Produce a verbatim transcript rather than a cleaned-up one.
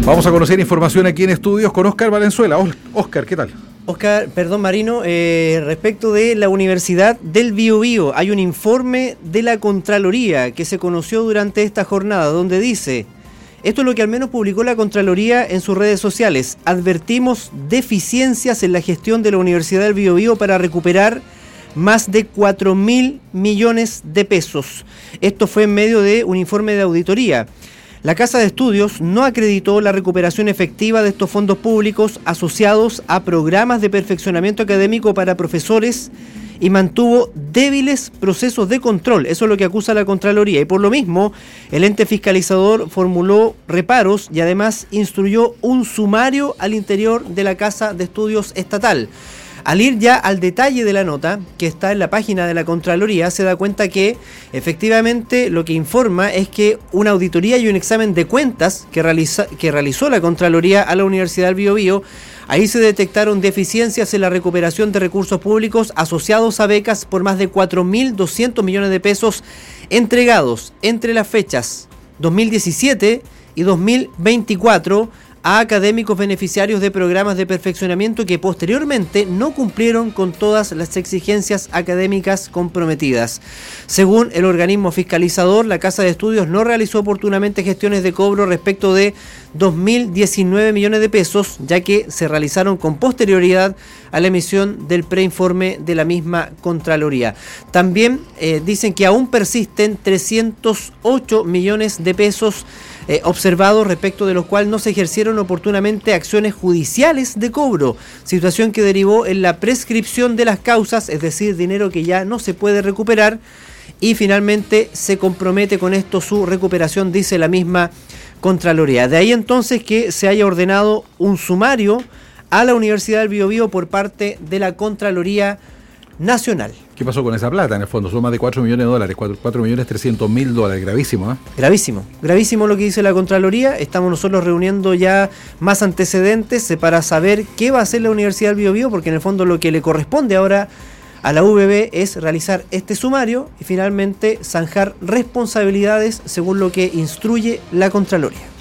Vamos a conocer información aquí en estudios con Óscar Valenzuela. Óscar, ¿qué tal? Óscar, perdón Marino, eh, respecto de la Universidad del Biobío, hay un informe de la Contraloría que se conoció durante esta jornada donde dice, esto es lo que al menos publicó la Contraloría en sus redes sociales, advertimos deficiencias en la gestión de la Universidad del Biobío para recuperar más de cuatro mil millones de pesos. Esto fue en medio de un informe de auditoría. La Casa de Estudios no acreditó la recuperación efectiva de estos fondos públicos asociados a programas de perfeccionamiento académico para profesores y mantuvo débiles procesos de control. Eso es lo que acusa la Contraloría. Y por lo mismo, el ente fiscalizador formuló reparos y además instruyó un sumario al interior de la Casa de Estudios estatal. Al ir ya al detalle de la nota, que está en la página de la Contraloría, se da cuenta que efectivamente lo que informa es que una auditoría y un examen de cuentas que, realiza, que realizó la Contraloría a la Universidad del Biobío, ahí se detectaron deficiencias en la recuperación de recursos públicos asociados a becas por más de cuatro mil doscientos millones de pesos entregados entre las fechas dos mil diecisiete y dos mil veinticuatro a académicos beneficiarios de programas de perfeccionamiento que posteriormente no cumplieron con todas las exigencias académicas comprometidas. Según el organismo fiscalizador, la Casa de Estudios no realizó oportunamente gestiones de cobro respecto de dos mil diecinueve millones de pesos, ya que se realizaron con posterioridad a la emisión del preinforme de la misma Contraloría. También eh, dicen que aún persisten trescientos ocho millones de pesos Eh, observados respecto de los cuales no se ejercieron oportunamente acciones judiciales de cobro, situación que derivó en la prescripción de las causas, es decir, dinero que ya no se puede recuperar y finalmente se compromete con esto su recuperación, dice la misma Contraloría. De ahí entonces que se haya ordenado un sumario a la Universidad del Biobío por parte de la Contraloría Nacional. ¿Qué pasó con esa plata? En el fondo son más de cuatro millones de dólares, cuatro millones trescientos mil dólares, gravísimo, ¿eh? Gravísimo, gravísimo lo que dice la Contraloría. Estamos nosotros reuniendo ya más antecedentes para saber qué va a hacer la Universidad del Biobío, porque en el fondo lo que le corresponde ahora a la U B B es realizar este sumario y finalmente zanjar responsabilidades según lo que instruye la Contraloría.